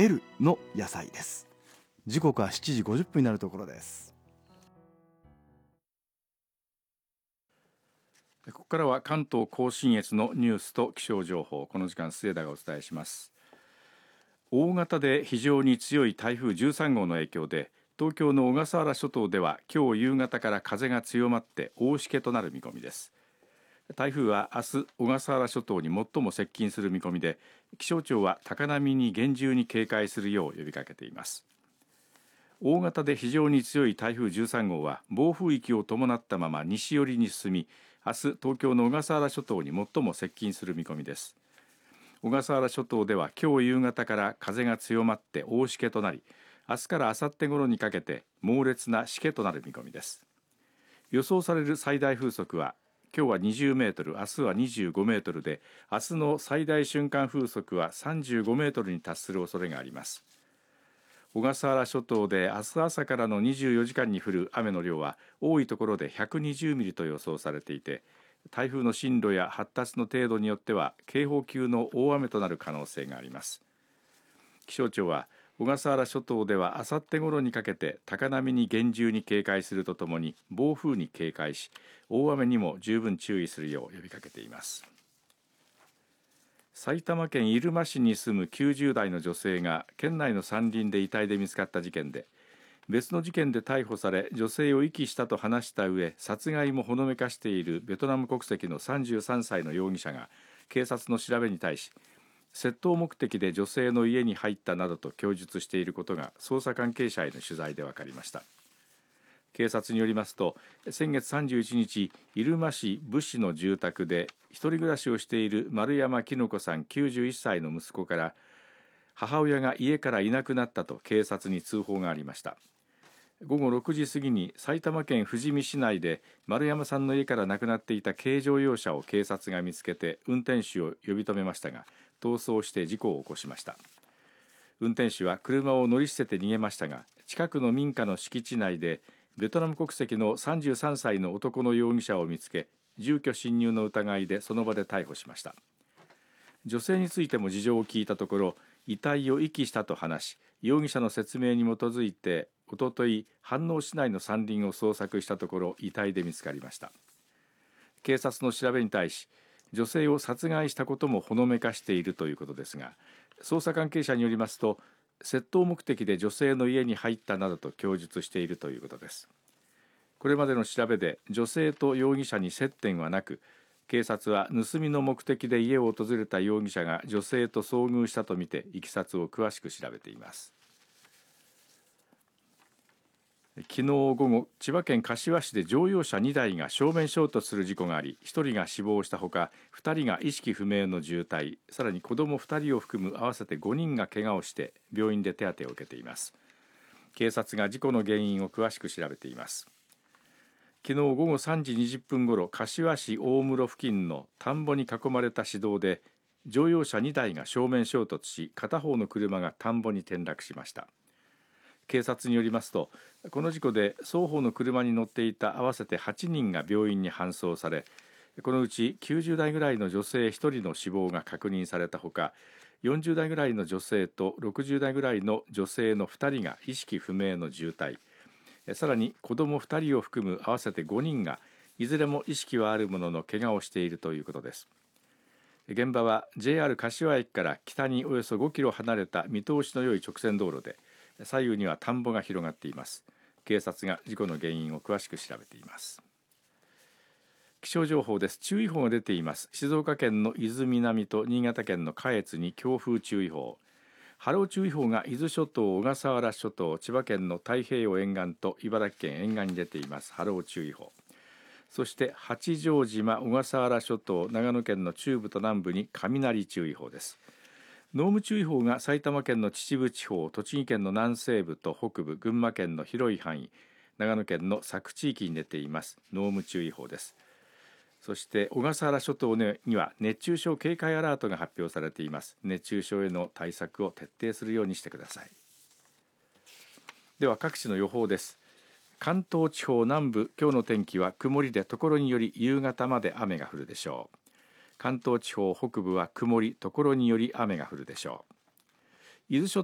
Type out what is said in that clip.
L の野菜です。時刻は7時50分になるところです。 ここからは関東甲信越のニュースと気象情報、この時間末田がお伝えします。大型で非常に強い台風13号の影響で東京の小笠原諸島では今日夕方から風が強まって大しけとなる見込みです。台風は明日小笠原諸島に最も接近する見込みで、気象庁は高波に厳重に警戒するよう呼びかけています。大型で非常に強い台風13号は暴風域を伴ったまま西寄りに進み、明日東京の小笠原諸島に最も接近する見込みです。小笠原諸島では今日夕方から風が強まって大しけとなり、明日から明後日頃にかけて猛烈なしけとなる見込みです。予想される最大風速は今日は20メートル、明日は25メートルで、明日の最大瞬間風速は35メートルに達する恐れがあります。小笠原諸島で明日朝からの24時間に降る雨の量は多いところで120ミリと予想されていて、台風の進路や発達の程度によっては警報級の大雨となる可能性があります。気象庁は小笠原諸島ではあさって頃にかけて高波に厳重に警戒するとともに暴風に警戒し、大雨にも十分注意するよう呼びかけています。埼玉県入間市に住む90代の女性が県内の山林で遺体で見つかった事件で、別の事件で逮捕され女性を遺棄したと話した上殺害もほのめかしているベトナム国籍の33歳の容疑者が警察の調べに対し、窃盗目的で女性の家に入ったなどと供述していることが捜査関係者への取材で分かりました。警察によりますと、先月31日入間市武士の住宅で一人暮らしをしている丸山きの子さん91歳の息子から母親が家からいなくなったと警察に通報がありました。午後6時過ぎに埼玉県富士見市内で丸山さんの家からなくなっていた軽乗用車を警察が見つけて運転手を呼び止めましたが、逃走して事故を起こしました。運転手は車を乗り捨てて逃げましたが、近くの民家の敷地内でベトナム国籍の33歳の男の容疑者を見つけ、住居侵入の疑いでその場で逮捕しました。女性についても事情を聞いたところ、遺体を遺棄したと話し、容疑者の説明に基づいておととい飯能市内の山林を捜索したところ遺体で見つかりました。警察の調べに対し、女性を殺害したこともほのめかしているということですが、捜査関係者によりますと、窃盗目的で女性の家に入ったなどと供述しているということです。これまでの調べで女性と容疑者に接点はなく、警察は盗みの目的で家を訪れた容疑者が女性と遭遇したとみていきさつを詳しく調べています。昨日午後、千葉県柏市で乗用車2台が正面衝突する事故があり、1人が死亡したほか2人が意識不明の重体、さらに子ども2人を含む合わせて5人が怪我をして病院で手当てを受けています。警察が事故の原因を詳しく調べています。昨日午後3時20分ごろ、柏市大室付近の田んぼに囲まれた市道で乗用車2台が正面衝突し、片方の車が田んぼに転落しました。警察によりますと、この事故で双方の車に乗っていた合わせて8人が病院に搬送され、このうち90代ぐらいの女性1人の死亡が確認されたほか、40代ぐらいの女性と60代ぐらいの女性の2人が意識不明の重体、さらに子ども2人を含む合わせて5人がいずれも意識はあるものの怪我をしているということです。現場は JR 柏駅から北におよそ5キロ離れた見通しの良い直線道路で、左右には田んぼが広がっています。警察が事故の原因を詳しく調べています。気象情報です。注意報が出ています。静岡県の伊豆南と新潟県の下越に強風注意報、波浪注意報が伊豆諸島、小笠原諸島、千葉県の太平洋沿岸と茨城県沿岸に出ています。波浪注意報。そして八丈島、小笠原諸島、長野県の中部と南部に雷注意報です。濃霧注意報が埼玉県の秩父地方、栃木県の南西部と北部、群馬県の広い範囲、長野県の佐久地域に出ています。濃霧注意報です。そして小笠原諸島には熱中症警戒アラートが発表されています。熱中症への対策を徹底するようにしてください。では各地の予報です。関東地方南部、今日の天気は曇りで所により夕方まで雨が降るでしょう。関東地方北部は曇り、所により雨が降るでしょう。伊豆諸